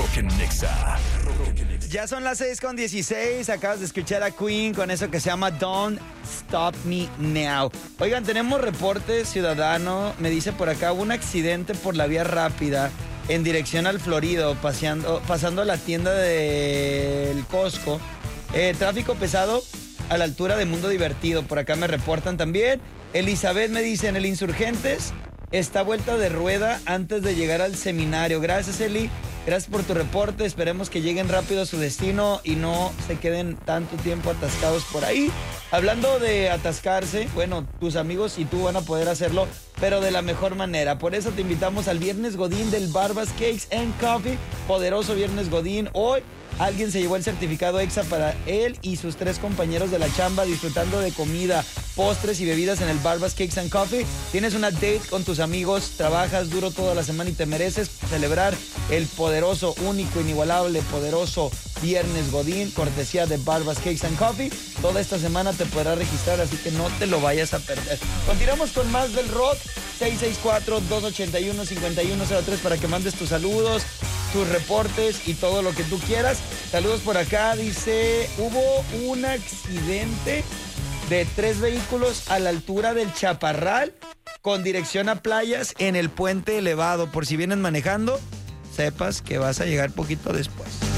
Nexa. Ya son las 6:16, acabas de escuchar a Queen con eso que se llama Don't Stop Me Now. Oigan, tenemos reporte ciudadano, me dice por acá, hubo un accidente por la vía rápida en dirección al Florido, pasando la tienda del Costco. Tráfico pesado a la altura de Mundo Divertido, por acá me reportan también. Elizabeth me dice, en el Insurgentes está vuelta de rueda antes de llegar al seminario. Gracias, Eli. Gracias por tu reporte. Esperemos que lleguen rápido a su destino y no se queden tanto tiempo atascados por ahí. Hablando de atascarse, bueno, tus amigos y tú van a poder hacerlo, pero de la mejor manera. Por eso te invitamos al Viernes Godín del Barbas Cakes and Coffee. Poderoso Viernes Godín. Hoy alguien se llevó el certificado EXA para él y sus 3 compañeros de la chamba, disfrutando de comida, postres y bebidas en el Barbas Cakes and Coffee. Tienes una date con tus amigos, trabajas duro toda la semana y te mereces celebrar el poderoso, único, inigualable, poderoso Viernes Godín, cortesía de Barbas Cakes and Coffee. Toda esta semana te podrás registrar, así que no te lo vayas a perder. Continuamos con más del rock. 664-281-5103 para que mandes tus saludos, tus reportes y todo lo que tú quieras. Saludos por acá, dice, hubo un accidente de 3 vehículos a la altura del Chaparral con dirección a Playas en el puente elevado. Por si vienes manejando, sepas que vas a llegar poquito después.